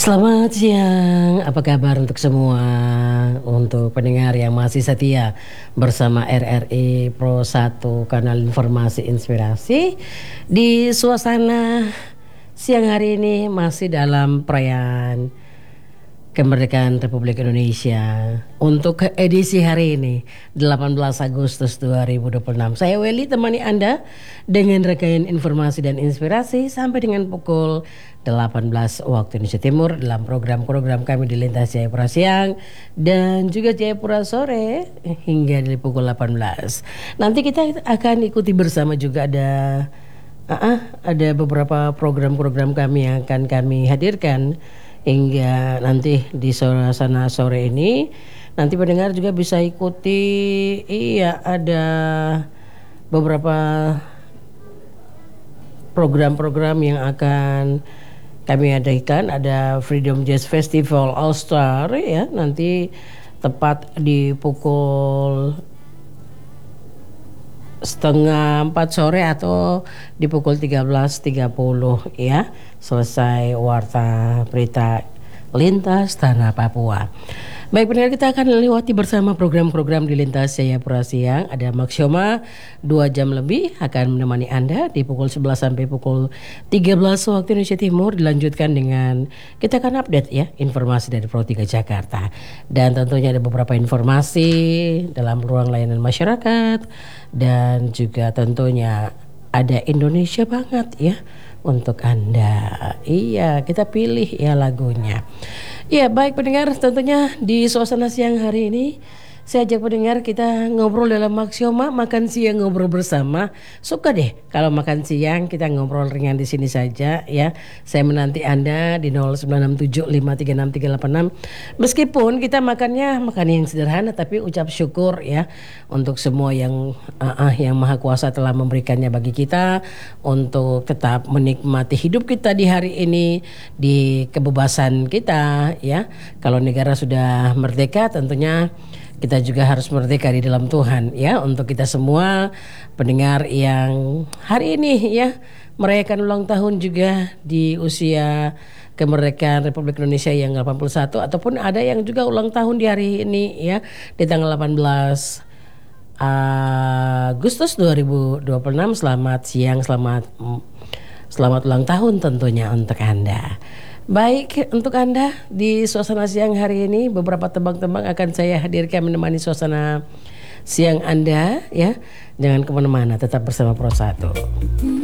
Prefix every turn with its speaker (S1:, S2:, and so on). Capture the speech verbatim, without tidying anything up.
S1: Selamat siang, apa kabar untuk semua? Untuk pendengar yang masih setia bersama R R I Pro satu, kanal informasi inspirasi. Di suasana siang hari ini masih dalam perayaan kemerdekaan Republik Indonesia. Untuk edisi hari ini delapan belas Agustus dua ribu dua puluh enam, saya Welly temani Anda dengan rangkaian informasi dan inspirasi sampai dengan pukul delapan belas waktu Indonesia Timur dalam program-program kami di Lintas Jayapura Siang dan juga Jayapura Sore hingga dari pukul delapan belas. Nanti kita akan ikuti bersama juga ada uh, ada beberapa program-program kami yang akan kami hadirkan hingga nanti di suasana sore ini. Nanti pendengar juga bisa ikuti, iya ada beberapa program-program yang akan kami adakan. Ada Freedom Jazz Festival All Star ya, nanti tepat di pukul setengah empat sore atau di pukul tiga belas tiga puluh ya, selesai warta berita lintas tanah Papua. Baik pendengar, kita akan lewati bersama program-program di Lintas Jayapura Siang. Ada Maksioma dua jam lebih akan menemani Anda di pukul sebelas sampai pukul tiga belas waktu Indonesia Timur. Dilanjutkan dengan kita akan update ya informasi dari Pro tiga Jakarta. Dan tentunya ada beberapa informasi dalam ruang layanan masyarakat. Dan juga tentunya ada Indonesia banget ya untuk Anda. Iya, kita pilih ya lagunya. Iya, baik pendengar, tentunya di suasana siang hari ini saya ajak pendengar kita ngobrol dalam Maksioma, makan siang ngobrol bersama. Suka deh kalau makan siang kita ngobrol ringan di sini saja ya. Saya menanti Anda di nol sembilan enam tujuh lima tiga enam tiga delapan enam. Meskipun kita makannya makan yang sederhana, tapi ucap syukur ya untuk semua yang uh, uh, yang Maha Kuasa telah memberikannya bagi kita untuk tetap menikmati hidup kita di hari ini, di kebebasan kita ya. Kalau negara sudah merdeka tentunya kita juga harus merdeka di dalam Tuhan ya. Untuk kita semua pendengar yang hari ini ya merayakan ulang tahun juga di usia kemerdekaan Republik Indonesia yang delapan puluh satu, ataupun ada yang juga ulang tahun di hari ini ya, di tanggal delapan belas Agustus dua ribu dua puluh enam. Selamat siang, selamat selamat ulang tahun tentunya untuk Anda. Baik, untuk Anda di suasana siang hari ini beberapa tembang-tembang akan saya hadirkan menemani suasana siang Anda ya. Jangan kemana-mana, tetap bersama Pro satu.